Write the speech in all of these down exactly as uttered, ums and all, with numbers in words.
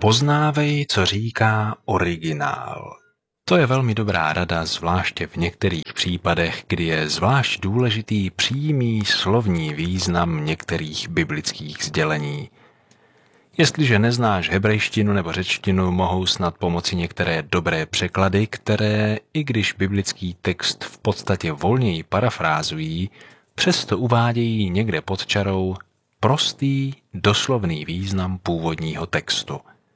Poznávej, co říká originál. To je velmi dobrá rada, zvláště v některých případech, kdy je zvlášť důležitý přímý slovní význam některých biblických sdělení. Jestliže neznáš hebrejštinu nebo řečtinu, mohou snad pomoci některé dobré překlady, které, i když biblický text v podstatě volněji parafrázují, přesto uvádějí někde pod čarou prostý, doslovný význam původního textu.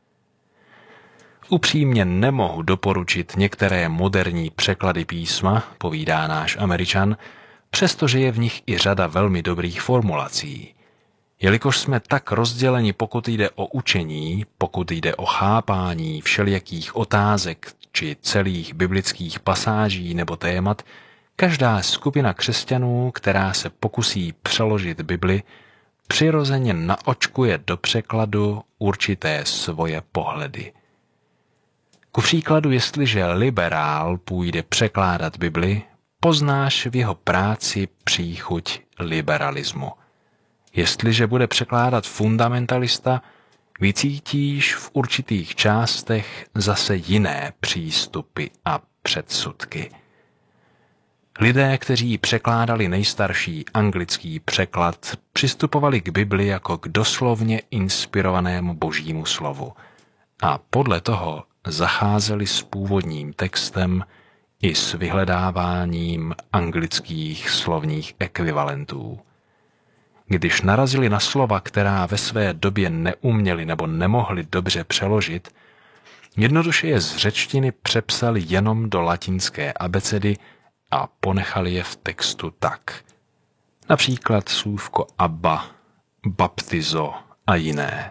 Upřímně nemohu doporučit některé moderní překlady písma, povídá náš Američan, přestože je v nich i řada velmi dobrých formulací. Jelikož jsme tak rozděleni, pokud jde o učení, pokud jde o chápání všelijakých otázek či celých biblických pasáží nebo témat, každá skupina křesťanů, která se pokusí přeložit Bibli, přirozeně naočkuje do překladu určité svoje pohledy. Ku příkladu, jestliže liberál půjde překládat Bibli, poznáš v jeho práci příchuť liberalismu. Jestliže bude překládat fundamentalista, vycítíš v určitých částech zase jiné přístupy a předsudky. Lidé, kteří překládali nejstarší anglický překlad, přistupovali k Bibli jako k doslovně inspirovanému božímu slovu a podle toho zacházeli s původním textem i s vyhledáváním anglických slovních ekvivalentů. Když narazili na slova, která ve své době neuměli nebo nemohli dobře přeložit, jednoduše je z řečtiny přepsali jenom do latinské abecedy a ponechali je v textu tak. Například slůvko abba, baptizo a jiné.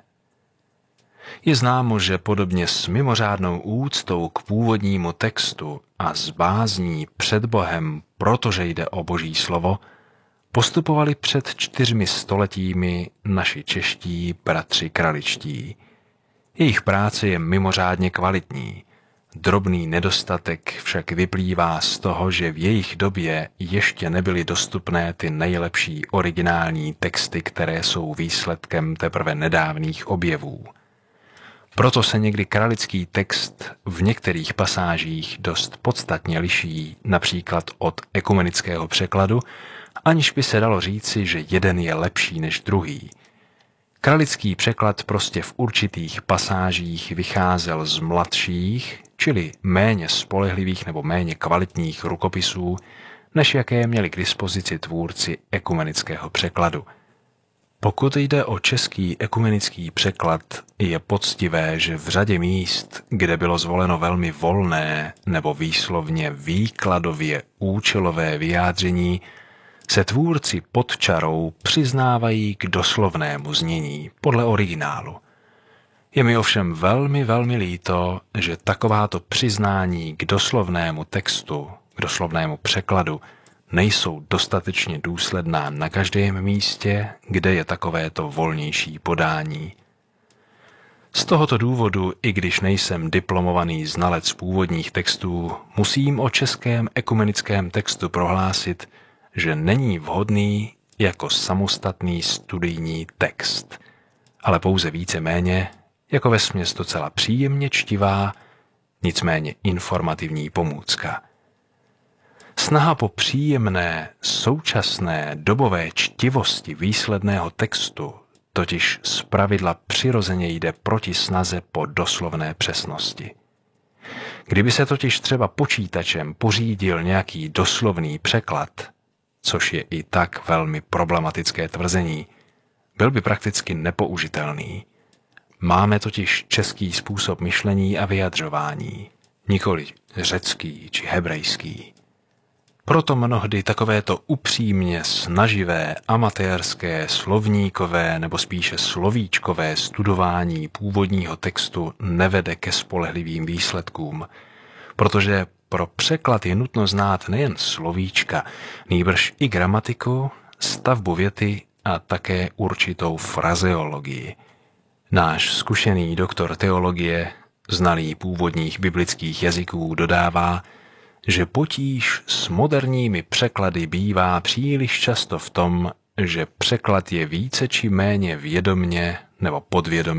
Je známo, že podobně s mimořádnou úctou k původnímu textu a s bázní před Bohem, protože jde o Boží slovo, postupovali před čtyřmi stoletími naši čeští bratři kraličtí. Jejich práce je mimořádně kvalitní. Drobný nedostatek však vyplývá z toho, že v jejich době ještě nebyly dostupné ty nejlepší originální texty, které jsou výsledkem teprve nedávných objevů. Proto se někdy kralický text v některých pasážích dost podstatně liší, například od ekumenického překladu, aniž by se dalo říci, že jeden je lepší než druhý. Kralický překlad prostě v určitých pasážích vycházel z mladších, čili méně spolehlivých nebo méně kvalitních rukopisů, než jaké měli k dispozici tvůrci ekumenického překladu. Pokud jde o český ekumenický překlad, je poctivé, že v řadě míst, kde bylo zvoleno velmi volné nebo výslovně výkladově účelové vyjádření, se tvůrci pod čarou přiznávají k doslovnému znění podle originálu. Je mi ovšem velmi, velmi líto, že takováto přiznání k doslovnému textu, k doslovnému překladu, nejsou dostatečně důsledná na každém místě, kde je takovéto volnější podání. Z tohoto důvodu, i když nejsem diplomovaný znalec původních textů, musím o českém ekumenickém textu prohlásit, že není vhodný jako samostatný studijní text, ale pouze víceméně jako vesměs docela příjemně čtivá, nicméně informativní pomůcka. Snaha po příjemné, současné, dobové čtivosti výsledného textu totiž zpravidla přirozeně jde proti snaze po doslovné přesnosti. Kdyby se totiž třeba počítačem pořídil nějaký doslovný překlad, což je i tak velmi problematické tvrzení, byl by prakticky nepoužitelný. Máme totiž český způsob myšlení a vyjadřování, nikoli řecký či hebrejský. Proto mnohdy takovéto upřímně snaživé, amatérské, slovníkové nebo spíše slovíčkové studování původního textu nevede ke spolehlivým výsledkům, protože pro překlad je nutno znát nejen slovíčka, nýbrž i gramatiku, stavbu věty a také určitou frazeologii. Náš zkušený doktor teologie, znalý původních biblických jazyků, dodává, že potíž s moderními překlady bývá příliš často v tom, že překlad je více či méně vědomně nebo podvědomně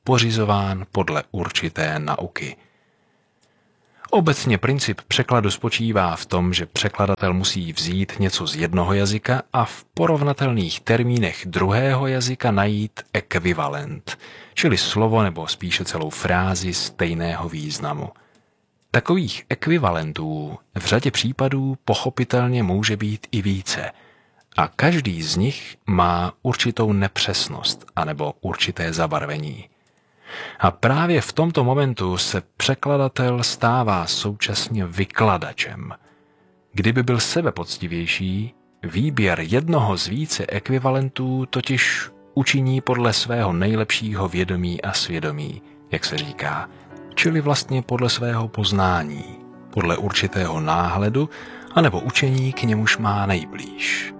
pořizován podle určité nauky. Obecně princip překladu spočívá v tom, že překladatel musí vzít něco z jednoho jazyka a v porovnatelných termínech druhého jazyka najít ekvivalent, čili slovo nebo spíše celou frázi stejného významu. Takových ekvivalentů v řadě případů pochopitelně může být i více a každý z nich má určitou nepřesnost anebo určité zabarvení. A právě v tomto momentu se překladatel stává současně vykladačem. Kdyby byl sebepoctivější, výběr jednoho z více ekvivalentů totiž učiní podle svého nejlepšího vědomí a svědomí, jak se říká, čili vlastně podle svého poznání, podle určitého náhledu anebo učení, k němuž má nejblíž.